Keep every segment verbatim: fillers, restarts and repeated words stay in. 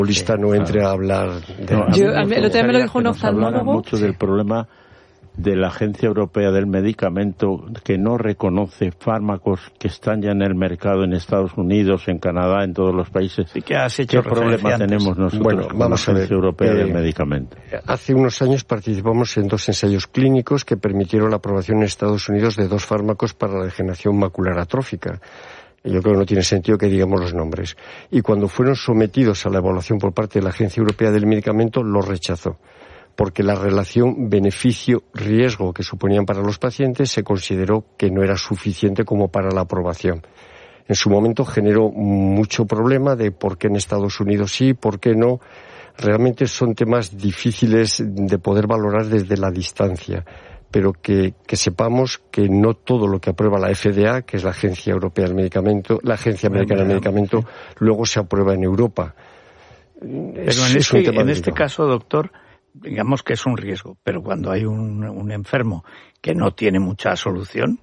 lista no entre a hablar de... No, Yo, el otro día me lo dijo un oftalmólogo. Mucho del problema de la Agencia Europea del Medicamento, que no reconoce fármacos que están ya en el mercado en Estados Unidos, en Canadá, en todos los países. Sí, que has hecho ¿Qué problema antes. tenemos nosotros bueno, con vamos la Agencia a ver, Europea eh, del Medicamento? Hace unos años participamos en dos ensayos clínicos que permitieron la aprobación en Estados Unidos de dos fármacos para la degeneración macular atrófica. Yo creo que no tiene sentido que digamos los nombres. Y cuando fueron sometidos a la evaluación por parte de la Agencia Europea del Medicamento, los rechazó, porque la relación beneficio-riesgo que suponían para los pacientes se consideró que no era suficiente como para la aprobación. En su momento generó mucho problema de por qué en Estados Unidos sí, por qué no. Realmente son temas difíciles de poder valorar desde la distancia, pero que, que sepamos que no todo lo que aprueba la F D A, que es la Agencia Europea del Medicamento, la Agencia Americana del Medicamento, luego se aprueba en Europa. Pero es, en, este, en este caso, doctor, digamos que es un riesgo, pero cuando hay un, un enfermo que no tiene mucha solución,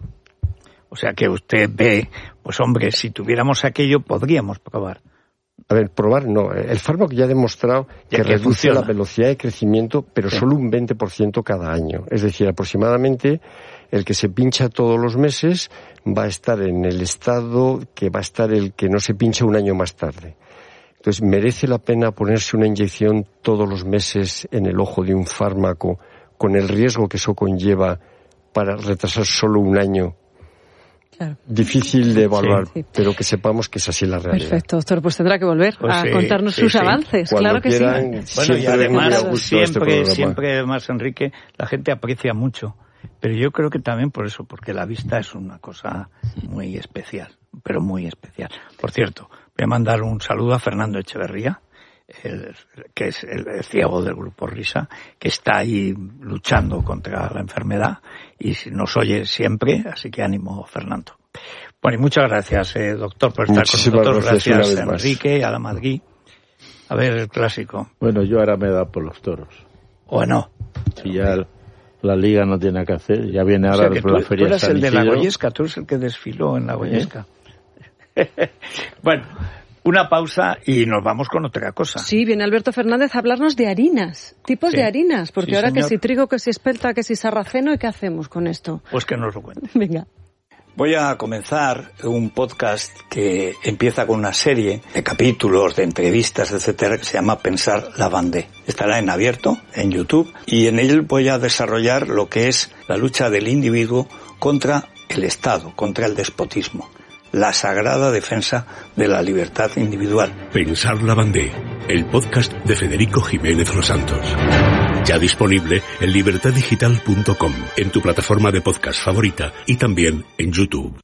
o sea que usted ve, pues hombre, si tuviéramos aquello podríamos probar. A ver, probar no. El fármaco ya ha demostrado que, que reduce funciona. La velocidad de crecimiento, pero sí. Solo un veinte por ciento cada año. Es decir, aproximadamente el que se pincha todos los meses va a estar en el estado que va a estar el que no se pincha un año más tarde. Entonces, ¿merece la pena ponerse una inyección todos los meses en el ojo de un fármaco con el riesgo que eso conlleva para retrasar solo un año? Claro. Difícil de evaluar, sí, sí. Pero que sepamos que es así la realidad. Perfecto, doctor, pues tendrá que volver pues a sí, contarnos sí, sus sí. avances, Cuando claro que quieran, sí. Bueno, y además, siempre, este siempre, además, Enrique, la gente aprecia mucho, pero yo creo que también por eso, porque la vista es una cosa muy especial, pero muy especial. Por cierto, voy a mandar un saludo a Fernando Echeverría, el, que es el, el ciego del Grupo Risa, que está ahí luchando contra la enfermedad y nos oye siempre, así que ánimo, Fernando. Bueno, y muchas gracias, eh, doctor, por estar Muchísimas con nosotros. Gracias, gracias Enrique, a la Madrid. A ver, el clásico. Bueno, yo ahora me da por los toros. ¿O no? Si ya el, la liga no tiene que hacer, ya viene ahora o sea, por la tú, feria tú eres San el de la Isidro. Goyesca, tú eres el que desfiló en la Goyesca. ¿Eh? Bueno, una pausa y nos vamos con otra cosa. Sí, viene Alberto Fernández a hablarnos de harinas, tipos sí. de harinas, porque sí, ahora señor. que si trigo, que si espelta, que si sarraceno, ¿y qué hacemos con esto? Pues que nos lo cuente. Venga. Voy a comenzar un podcast que empieza con una serie de capítulos, de entrevistas, etcétera, que se llama Pensar la Vendée. Estará en abierto, en YouTube, y en él voy a desarrollar lo que es la lucha del individuo contra el Estado, contra el despotismo. La sagrada defensa de la libertad individual. Pensar la Vendée, el podcast de Federico Jiménez Los Santos. Ya disponible en libertad digital punto com, en tu plataforma de podcast favorita y también en YouTube.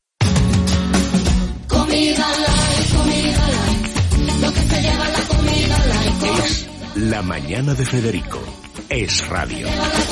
Comida light, comida light, lo que se lleva la comida light. Es La Mañana de Federico. Es radio.